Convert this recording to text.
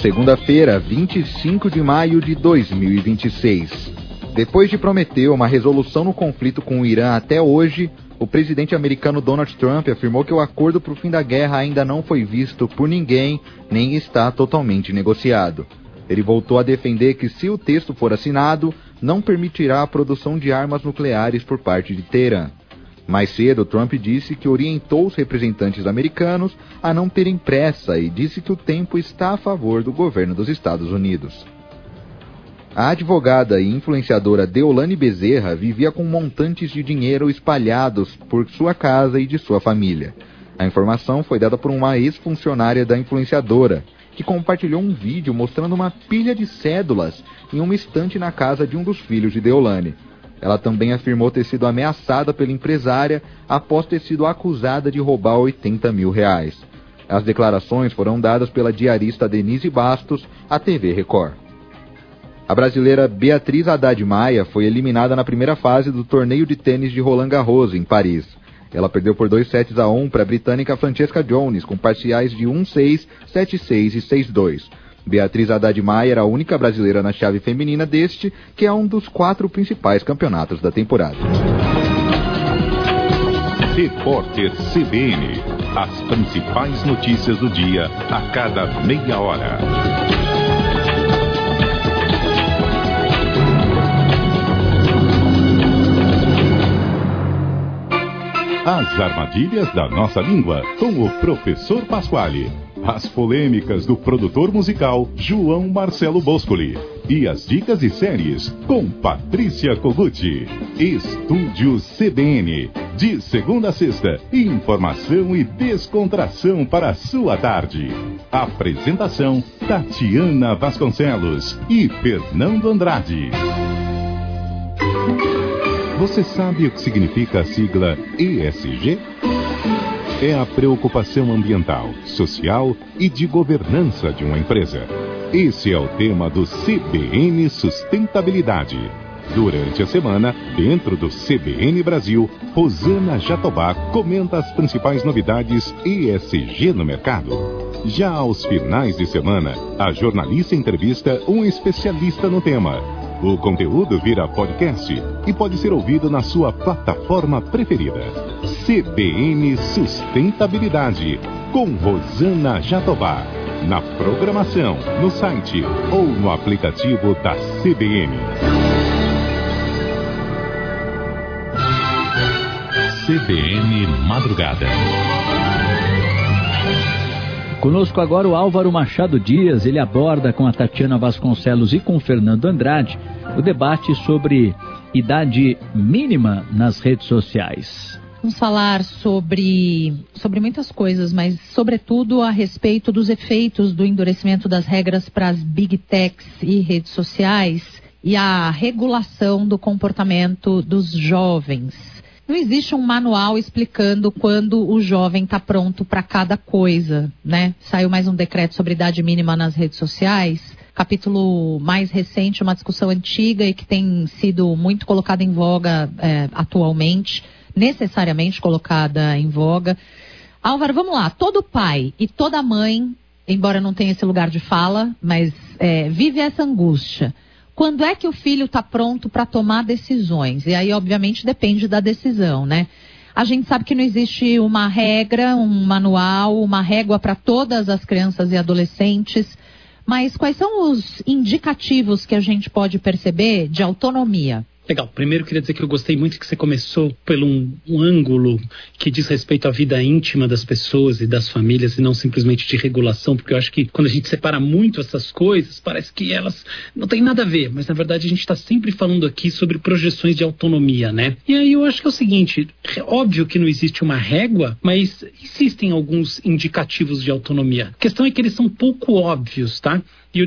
Segunda-feira, 25 de maio de 2026. Depois de prometer uma resolução no conflito com o Irã até hoje, o presidente americano Donald Trump afirmou que o acordo para o fim da guerra ainda não foi visto por ninguém, nem está totalmente negociado. Ele voltou a defender que, se o texto for assinado, não permitirá a produção de armas nucleares por parte de Teherã. Mais cedo, Trump disse que orientou os representantes americanos a não terem pressa e disse que o tempo está a favor do governo dos Estados Unidos. A advogada e influenciadora Deolane Bezerra vivia com montantes de dinheiro espalhados por sua casa e de sua família. A informação foi dada por uma ex-funcionária da influenciadora, que compartilhou um vídeo mostrando uma pilha de cédulas em uma estante na casa de um dos filhos de Deolane. Ela também afirmou ter sido ameaçada pela empresária após ter sido acusada de roubar R$80 mil. As declarações foram dadas pela diarista Denise Bastos à TV Record. A brasileira Beatriz Haddad Maia foi eliminada na primeira fase do torneio de tênis de Roland Garros, em Paris. Ela perdeu por 2-1 para a britânica Francesca Jones, com parciais de 1-6, 7-6 e 6-2. Beatriz Haddad Maia era a única brasileira na chave feminina deste, que é um dos 4 principais campeonatos da temporada. Repórter CBN. As principais notícias do dia a cada meia hora. As armadilhas da nossa língua, com o professor Pasquale. As polêmicas do produtor musical João Marcelo Boscoli. E as dicas de séries com Patrícia Koguchi. Estúdio CBN. De segunda a sexta, informação e descontração para a sua tarde. Apresentação Tatiana Vasconcelos e Fernando Andrade. Você sabe o que significa a sigla ESG? É a preocupação ambiental, social e de governança de uma empresa. Esse é o tema do CBN Sustentabilidade. Durante a semana, dentro do CBN Brasil, Rosana Jatobá comenta as principais novidades ESG no mercado. Já aos finais de semana, a jornalista entrevista um especialista no tema. O conteúdo vira podcast e pode ser ouvido na sua plataforma preferida. CBN Sustentabilidade, com Rosana Jatobá. Na programação, no site ou no aplicativo da CBN. CBN Madrugada. Conosco agora o Álvaro Machado Dias. Ele aborda com a Tatiana Vasconcelos e com o Fernando Andrade o debate sobre idade mínima nas redes sociais. Vamos falar sobre muitas coisas, mas sobretudo a respeito dos efeitos do endurecimento das regras para as big techs e redes sociais e a regulação do comportamento dos jovens. Não existe um manual explicando quando o jovem está pronto para cada coisa, né? Saiu mais um decreto sobre idade mínima nas redes sociais, capítulo mais recente, uma discussão antiga e que tem sido muito colocada em voga atualmente, necessariamente colocada em voga. Álvaro, vamos lá. Todo pai e toda mãe, embora não tenha esse lugar de fala, mas vive essa angústia. Quando é que o filho está pronto para tomar decisões? E aí, obviamente, depende da decisão, né? A gente sabe que não existe uma regra, um manual, uma régua para todas as crianças e adolescentes. Mas quais são os indicativos que a gente pode perceber de autonomia? Legal. Primeiro, queria dizer que eu gostei muito que você começou pelo um ângulo que diz respeito à vida íntima das pessoas e das famílias e não simplesmente de regulação, porque eu acho que quando a gente separa muito essas coisas, parece que elas não têm nada a ver, mas na verdade a gente está sempre falando aqui sobre projeções de autonomia, né? E aí eu acho que é o seguinte, é óbvio que não existe uma régua, mas existem alguns indicativos de autonomia. A questão é que eles são pouco óbvios, tá?